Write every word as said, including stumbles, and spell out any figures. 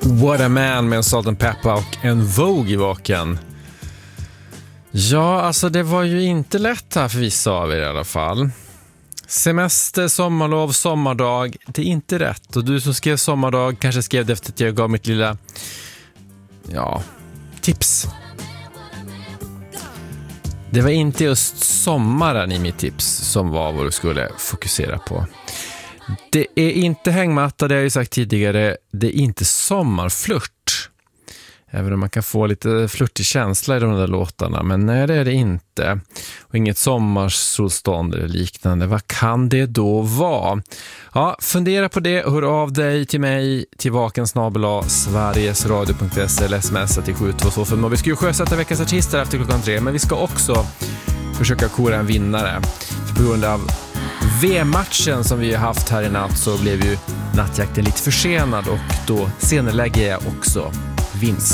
What a Man med en Salt and Pepper och en Vogue i vaken. Ja, alltså det var ju inte lätt här för vissa av er i alla fall. Semester, sommarlov, sommardag, det är inte rätt. Och du som skrev sommardag kanske skrev det efter att jag gav mitt lilla, ja, tips. Det var inte just sommaren i mitt tips som var vad du skulle fokusera på. Det är inte hängmatta, det har jag ju sagt tidigare. Det är inte sommarflört. Även om man kan få lite flörtig känsla i de där låtarna. Men nej, det är det inte. Och inget sommarsolstånd eller liknande. Vad kan det då vara? Ja, fundera på det. Hör av dig till mig till vakensnabel-a sverigesradio punkt se eller smsa till sju två två fem. Vi ska ju sjösätta veckans artister efter klockan tre. Men vi ska också försöka kora en vinnare. För på grund av V M-matchen som vi har haft här i natt så blev ju nattjakten lite försenad och då senarelägger jag också vinst.